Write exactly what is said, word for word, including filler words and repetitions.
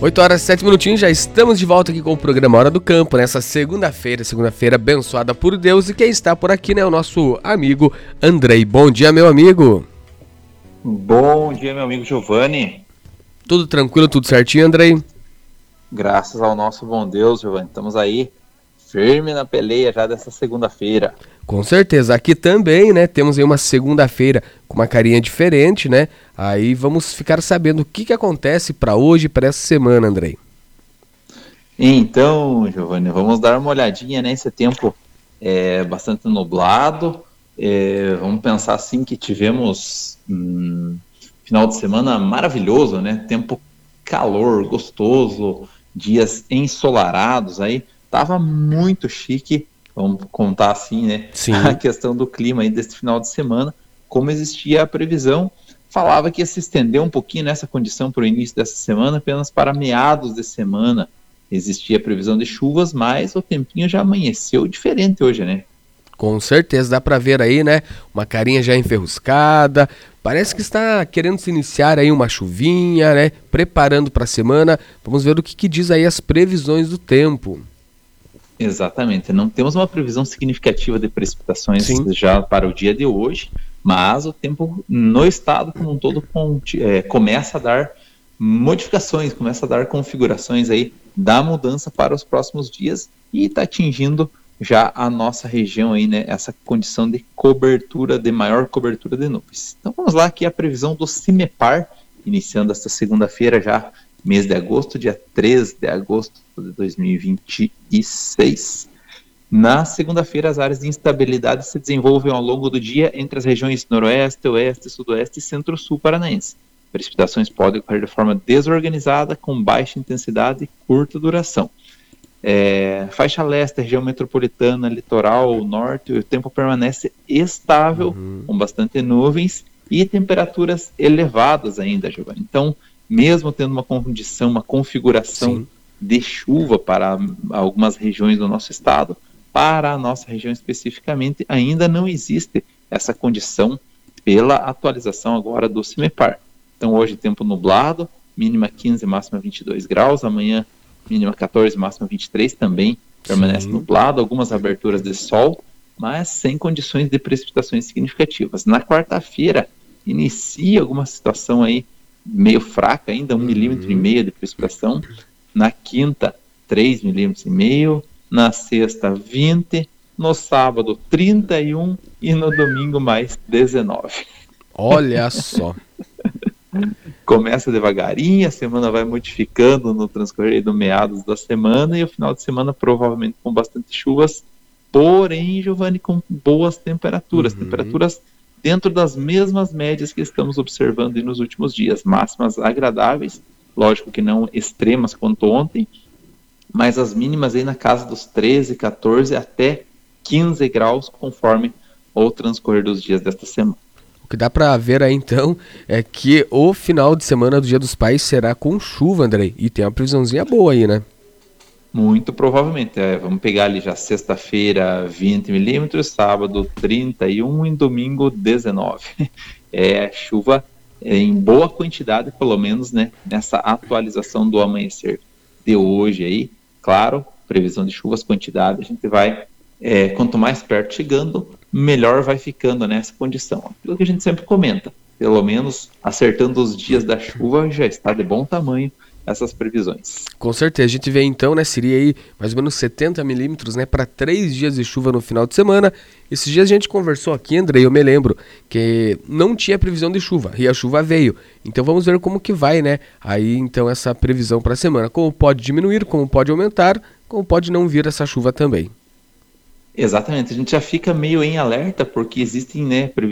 oito horas e sete minutinhos, já estamos de volta aqui com o programa Hora do Campo, nessa segunda-feira, segunda-feira abençoada por Deus, e quem está por aqui, né, é o nosso amigo Andrei. Bom dia, meu amigo. Bom dia, meu amigo Giovanni. Tudo tranquilo, tudo certinho, Andrei? Graças ao nosso bom Deus, Giovanni, estamos aí firme na peleia já dessa segunda-feira. Com certeza, aqui também, né, temos aí uma segunda-feira com uma carinha diferente, né, aí vamos ficar sabendo o que que acontece para hoje, para essa semana, Andrei. Então, Giovanni, vamos dar uma olhadinha nesse tempo é, bastante nublado, é, vamos pensar assim que tivemos um final de semana maravilhoso, né, tempo calor, gostoso, dias ensolarados aí, tava muito chique. Vamos contar assim, né? Sim. A questão do clima aí desse final de semana, como existia a previsão, falava que ia se estender um pouquinho nessa condição para o início dessa semana, apenas para meados de semana existia a previsão de chuvas, mas o tempinho já amanheceu diferente hoje, né? Com certeza, dá para ver aí, né? Uma carinha já enferruscada, parece que está querendo se iniciar aí uma chuvinha, né? Preparando para a semana. Vamos ver o que, que diz aí as previsões do tempo. Exatamente, não temos uma previsão significativa de precipitações Sim. já para o dia de hoje, mas o tempo no estado como um todo é, começa a dar modificações, começa a dar configurações aí da mudança para os próximos dias e está atingindo já a nossa região aí, né, essa condição de cobertura, de maior cobertura de nuvens. Então vamos lá, aqui a previsão do CIMEPAR, iniciando esta segunda-feira já, mês de agosto, dia três de agosto de dois mil e vinte e seis. Na segunda-feira, as áreas de instabilidade se desenvolvem ao longo do dia entre as regiões noroeste, oeste, sudoeste e centro-sul paranaense. Precipitações podem ocorrer de forma desorganizada, com baixa intensidade e curta duração. É, faixa leste, região metropolitana, litoral, norte, o tempo permanece estável, uhum. com bastante nuvens e temperaturas elevadas ainda, Giovanni. Então, mesmo tendo uma condição, uma configuração Sim. de chuva para algumas regiões do nosso estado, para a nossa região especificamente, ainda não existe essa condição pela atualização agora do CIMEPAR. Então hoje tempo nublado, mínima quinze, máxima vinte e dois graus, amanhã mínima quatorze, máxima vinte e três, também permanece Sim. nublado, algumas aberturas de sol, mas sem condições de precipitações significativas. Na quarta-feira, inicia alguma situação aí meio fraca ainda, um uhum. milímetro e meio de precipitação. Na quinta, três milímetros e meio. Na sexta, vinte. No sábado, trinta e um. E no domingo, mais dezenove. Olha só. Começa devagarinho, a semana vai modificando no transcorrer do meados da semana e o final de semana provavelmente com bastante chuvas, porém, Giovanni, com boas temperaturas. Uhum. Temperaturas dentro das mesmas médias que estamos observando nos últimos dias, máximas agradáveis, lógico que não extremas quanto ontem, mas as mínimas aí na casa dos treze, quatorze até quinze graus, conforme o transcorrer dos dias desta semana. O que dá para ver aí então é que o final de semana do Dia dos Pais será com chuva, Andrei, e tem uma previsãozinha boa aí, né? Muito provavelmente, é, vamos pegar ali já sexta-feira vinte milímetros, sábado trinta e um e domingo dezenove. É chuva em boa quantidade, pelo menos, né, nessa atualização do amanhecer de hoje aí. Claro, previsão de chuvas, quantidade, a gente vai, é, quanto mais perto chegando, melhor vai ficando nessa condição. Aquilo que a gente sempre comenta, pelo menos acertando os dias da chuva já está de bom tamanho essas previsões. Com certeza, a gente vê então, né, seria aí mais ou menos setenta milímetros, né, para três dias de chuva no final de semana. Esses dias a gente conversou aqui, Andrei, eu me lembro que não tinha previsão de chuva e a chuva veio. Então vamos ver como que vai, né, aí então essa previsão para a semana, como pode diminuir, como pode aumentar, como pode não vir essa chuva também. Exatamente, a gente já fica meio em alerta porque existem, né,